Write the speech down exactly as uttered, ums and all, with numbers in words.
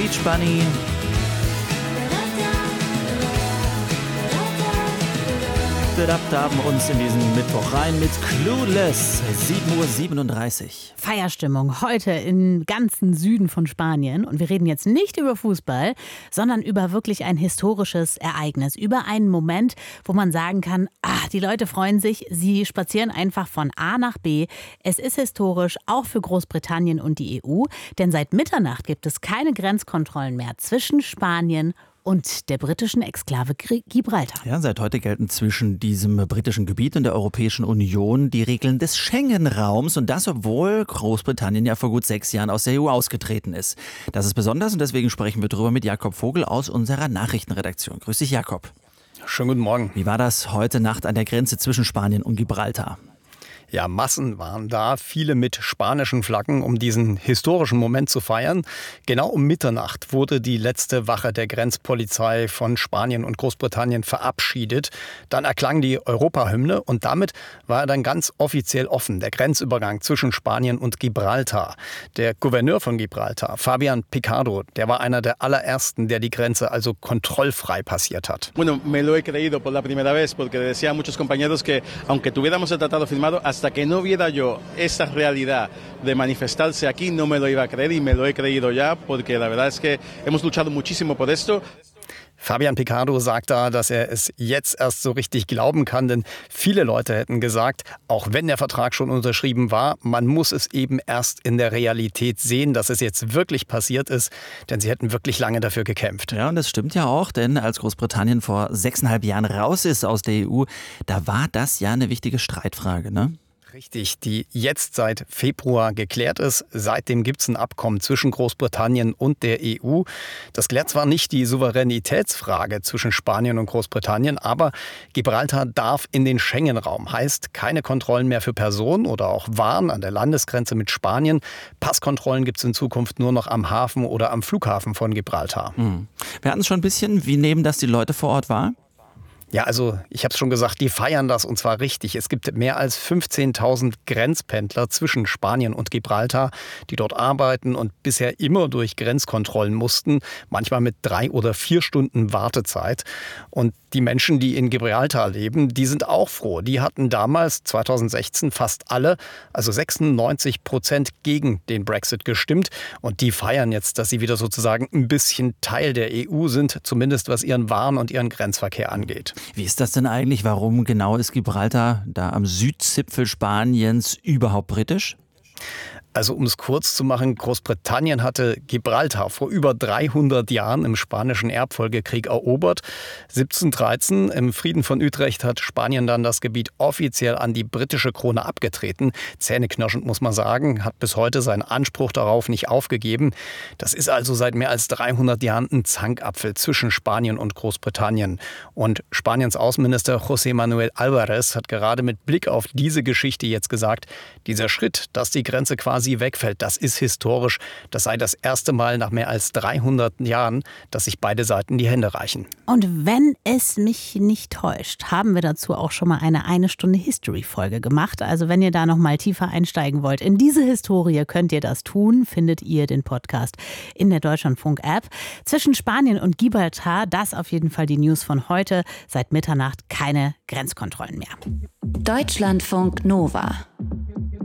Beach Bunny. Wir haben uns in diesen Mittwoch rein mit Clueless, sieben Uhr siebenunddreißig. Feierstimmung heute im ganzen Süden von Spanien. Und wir reden jetzt nicht über Fußball, sondern über wirklich ein historisches Ereignis. Über einen Moment, wo man sagen kann, ah, die Leute freuen sich, sie spazieren einfach von A nach B. Es ist historisch, auch für Großbritannien und die E U. Denn seit Mitternacht gibt es keine Grenzkontrollen mehr zwischen Spanien und der britischen Exklave Gibraltar. Ja, seit heute gelten zwischen diesem britischen Gebiet und der Europäischen Union die Regeln des Schengen-Raums. Und das, obwohl Großbritannien ja vor gut sechs Jahren aus der E U ausgetreten ist. Das ist besonders und deswegen sprechen wir drüber mit Jakob Vogel aus unserer Nachrichtenredaktion. Grüß dich, Jakob. Schönen guten Morgen. Wie war das heute Nacht an der Grenze zwischen Spanien und Gibraltar? Ja, Massen waren da, viele mit spanischen Flaggen, um diesen historischen Moment zu feiern. Genau um Mitternacht wurde die letzte Wache der Grenzpolizei von Spanien und Großbritannien verabschiedet. Dann erklang die Europahymne und damit war er dann ganz offiziell offen, der Grenzübergang zwischen Spanien und Gibraltar. Der Gouverneur von Gibraltar, Fabián Picardo, der war einer der allerersten, der die Grenze also kontrollfrei passiert hat. Bueno, me lo he creído por la primera vez, porque decía a muchos compañeros que aunque tuviéramos el tratado firmado, hasta que no viera yo esta realidad de manifestarse aquí, no me lo iba a creer y me lo he creído ya, porque la verdad es que hemos luchado muchísimo por esto. Fabián Picardo sagt da, dass er es jetzt erst so richtig glauben kann, denn viele Leute hätten gesagt, auch wenn der Vertrag schon unterschrieben war, man muss es eben erst in der Realität sehen, dass es jetzt wirklich passiert ist, denn sie hätten wirklich lange dafür gekämpft. Ja, und das stimmt ja auch, denn als Großbritannien vor sechseinhalb Jahren raus ist aus der E U, da war das ja eine wichtige Streitfrage, ne? Richtig, die jetzt seit Februar geklärt ist. Seitdem gibt es ein Abkommen zwischen Großbritannien und der E U. Das klärt zwar nicht die Souveränitätsfrage zwischen Spanien und Großbritannien, aber Gibraltar darf in den Schengen-Raum. Heißt, keine Kontrollen mehr für Personen oder auch Waren an der Landesgrenze mit Spanien. Passkontrollen gibt es in Zukunft nur noch am Hafen oder am Flughafen von Gibraltar. Mhm. Wir hatten es schon ein bisschen, wie nehmen das die Leute vor Ort wahr? Ja, also ich habe es schon gesagt, die feiern das und zwar richtig. Es gibt mehr als fünfzehntausend Grenzpendler zwischen Spanien und Gibraltar, die dort arbeiten und bisher immer durch Grenzkontrollen mussten, manchmal mit drei oder vier Stunden Wartezeit. Und die Menschen, die in Gibraltar leben, die sind auch froh. Die hatten damals, zweitausendsechzehn, fast alle, also sechsundneunzig Prozent gegen den Brexit gestimmt. Und die feiern jetzt, dass sie wieder sozusagen ein bisschen Teil der E U sind, zumindest was ihren Waren- und ihren Grenzverkehr angeht. Wie ist das denn eigentlich? Warum genau ist Gibraltar da am Südzipfel Spaniens überhaupt britisch? Also um es kurz zu machen, Großbritannien hatte Gibraltar vor über dreihundert Jahren im Spanischen Erbfolgekrieg erobert. siebzehnhundertdreizehn im Frieden von Utrecht hat Spanien dann das Gebiet offiziell an die britische Krone abgetreten. Zähneknirschend muss man sagen, hat bis heute seinen Anspruch darauf nicht aufgegeben. Das ist also seit mehr als dreihundert Jahren ein Zankapfel zwischen Spanien und Großbritannien. Und Spaniens Außenminister José Manuel Álvarez hat gerade mit Blick auf diese Geschichte jetzt gesagt, dieser Schritt, dass die Grenze quasi wegfällt, das ist historisch. Das sei das erste Mal nach mehr als dreihundert Jahren, dass sich beide Seiten die Hände reichen. Und wenn es mich nicht täuscht, haben wir dazu auch schon mal eine eine Stunde History-Folge gemacht. Also wenn ihr da noch mal tiefer einsteigen wollt in diese Historie, könnt ihr das tun. Findet ihr den Podcast in der Deutschlandfunk-App. Zwischen Spanien und Gibraltar, das auf jeden Fall die News von heute. Seit Mitternacht keine Grenzkontrollen mehr. Deutschlandfunk Nova.